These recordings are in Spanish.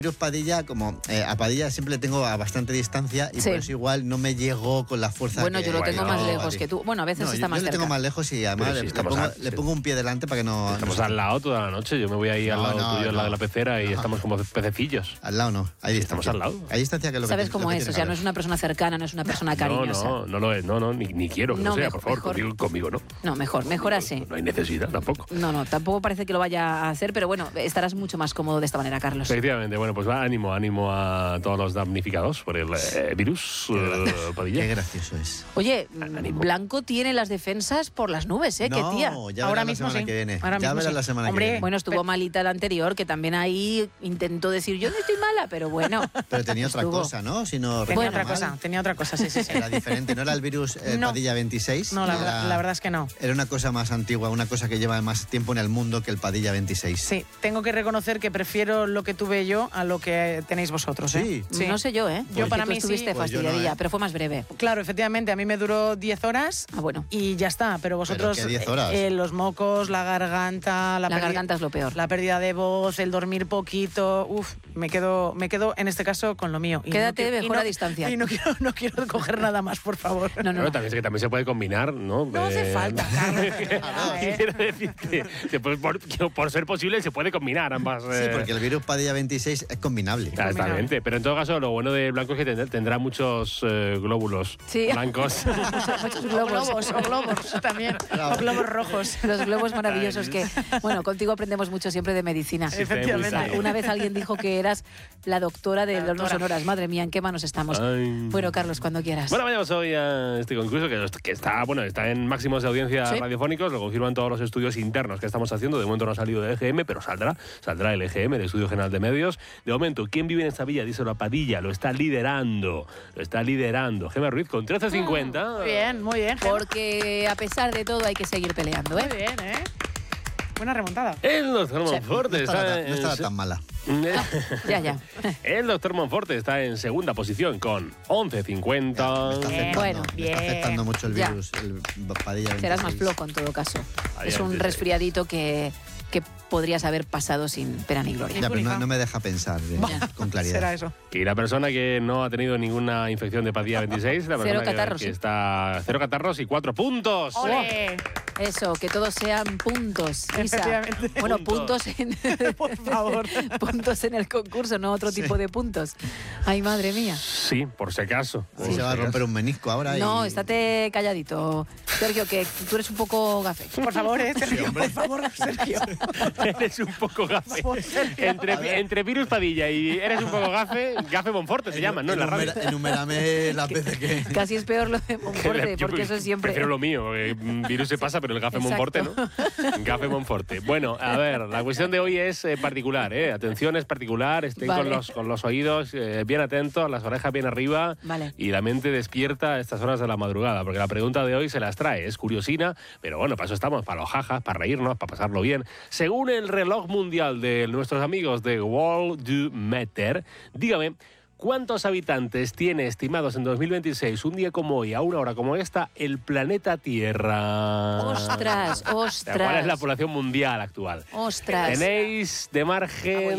virus Padilla, como a Padilla siempre le tengo a bastante distancia y por eso igual no me llegó con la fuerza Bueno, que... yo lo tengo más lejos que tú. Bueno, a veces está más cerca. Yo lo tengo más lejos y además le pongo un pie delante para que no... Estamos al lado toda la noche. Yo me voy ahí al lado tuyo, al lado de la pecera y estamos como pececillos. Al lado no, hay distancia. Estamos al lado. Hay distancia que es lo que ¿Sabes cómo es? O sea, no es una persona cercana, no es una persona cariñosa. No lo es. No, ni quiero que lo sea, por favor. Conmigo no. No, mejor así. No hay necesidad tampoco. No, tampoco parece que lo vaya a hacer, pero bueno, estarás mucho más cómodo de esta manera, Carlos. Efectivamente, bueno, pues ánimo a todos los damnificados por el virus Padilla. Qué gracioso es. Oye, Blanco tiene las defensas por las nubes, ¿eh? No, qué tía. Ya ahora mismo la semana que viene. Ya verás la semana que viene. Bueno, estuvo malita la anterior, que también ahí intentó decir, yo no estoy mala, pero bueno. Pero tenía otra cosa, ¿no? Si no tenía otra cosa, sí. Era diferente, ¿no era el virus Padilla 26? No, la verdad es que no. Era una cosa más antigua, una cosa que lleva más tiempo en el mundo que el Padilla 26. Sí, tengo que reconocer que prefiero lo que tuve yo a lo que tenéis vosotros, ¿eh? Sí. No sé yo, ¿eh? Yo para mí estuviste fastidiadilla, pero fue más breve. Claro, efectivamente, a mí me duró 10 horas y ya está, pero vosotros... ¿Pero qué 10 horas? Los mocos, la garganta... La garganta es lo peor. La pérdida de voz, el dormir poquito... me quedo en este caso con lo mío. Quédate mejor a distancia. Y no quiero coger nada más, por favor. No. También se puede combinar, ¿no? No hace falta, Carlos. Quiero decir que por ser posible se puede combinar ambas. Sí, porque el virus Padilla 26 es combinable. Exactamente, pero en todo caso lo bueno de Blanco es que tendrá muchos glóbulos blancos. Muchos globos. O globos también. O globos rojos. Los globos maravillosos que, bueno, contigo aprendemos mucho siempre de medicina. Efectivamente. Una vez alguien dijo que eras la doctora de los sonoras. Madre mía, ¿en qué manos estamos? Bueno, Carlos, cuando quieras. Bueno, vayamos hoy a este concurso que está en máximos de audiencia radiofónicos, lo confirman todos los estudios internos que estamos haciendo. De momento no ha salido de EGM, pero saldrá el EGM, el Estudio General de Medios. De momento, ¿quién vive en esta villa? Díselo a Padilla, lo está liderando. Gemma Ruiz con 13.50. Muy bien. Porque a pesar de todo hay que seguir peleando, ¿eh? Muy bien, buena remontada. El doctor Monforte no estaba tan mala. Ya. El doctor Monforte está en segunda posición con 11.50. Me está afectando mucho el virus, el Padilla 26. Serás más flojo en todo caso. Es un resfriadito que podrías haber pasado sin pena ni gloria. Ya, pero no me deja pensar con claridad. Será eso. Y la persona que no ha tenido ninguna infección de Padilla 26, la persona catarros, que está 0 catarros y 4 puntos. ¡Olé! Eso, que todos sean puntos, Isa. Bueno, puntos en... Por favor. Puntos en el concurso, no otro tipo de puntos. Ay, madre mía. Sí, por si acaso. Se va a romper un menisco ahora. No, estate calladito, Sergio, que tú eres un poco gafe. Por favor, Sergio, por favor, Sergio. Eres un poco gafe. Entre virus Padilla y eres un poco gafe Monforte se llama, ¿no? En la radio. Enumérame las veces que... Casi es peor lo de Monforte, porque eso siempre... Prefiero lo mío, virus se pasa, pero el gafe Monforte, ¿no? Gafe Monforte. Bueno, a ver, la cuestión de hoy es particular, ¿eh? Atención, es particular, estén con los oídos bien atentos, las orejas bien arriba y la mente despierta a estas horas de la madrugada, porque la pregunta de hoy se las trae, es curiosina, pero bueno, para eso estamos, para los jajas, para reírnos, para pasarlo bien. Según el reloj mundial de nuestros amigos de World Do Matter, dígame, ¿cuántos habitantes tiene estimados en 2026, un día como hoy, a una hora como esta, el planeta Tierra? ¡Ostras! ¿Cuál es la población mundial actual? ¡Ostras! Tenéis de margen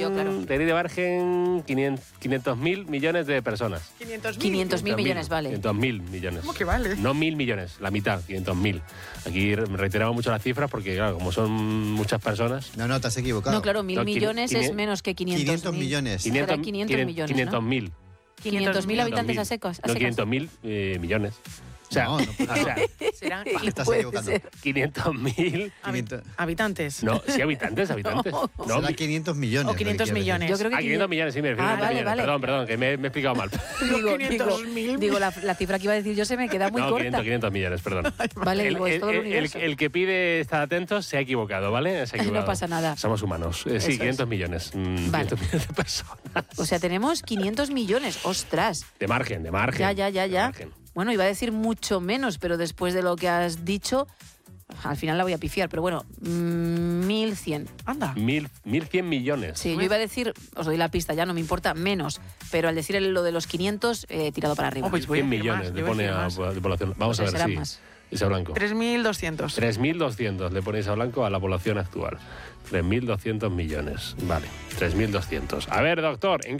500.000 millones de personas. 500.000 millones, vale. 500.000 millones. ¿Cómo que vale? No 1.000 millones, la mitad, 500.000. Aquí reiteramos mucho las cifras porque, claro, como son muchas personas... No, te has equivocado. No, claro, 1.000 millones es menos que 500.000. 500 millones. 500 millones, 500.000. 500.000 habitantes a secos. 500.000 millones. O sea, serán estás equivocando. 500.000 habitantes. No, sí, habitantes. No, será 500 millones. O 500 millones. Yo creo que 500 millones, sí, me refiero a 500 millones. Vale. Perdón, que me he explicado mal. Digo, la cifra que iba a decir yo se me queda muy corta. 500 millones, perdón. Vale, pues todo el universo. El que pide estar atento se ha equivocado, ¿vale? No pasa nada. Somos humanos. Sí, 500 millones. 500 millones de personas. O sea, tenemos 500 millones. ¡Ostras! De margen. Ya. Margen. Bueno, iba a decir mucho menos, pero después de lo que has dicho, al final la voy a pifiar, pero bueno, 1.100. Anda. 1.100 millones. Sí, yo iba a decir, os doy la pista, ya no me importa, menos, pero al decir lo de los 500, he tirado para arriba. 100 millones le pone a de población. Vamos a ver si... Isa Blanco. 3.200. 3.200 le pone Isa Blanco a la población actual. 3.200 millones. Vale, 3.200. A ver, doctor, ¿en qué